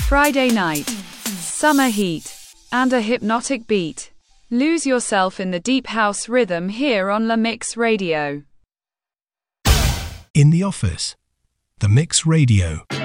Friday night, summer heat, and a hypnotic beat. Lose yourself in the deep house rhythm here on La Mix Radio. In the office, The Mix Radio.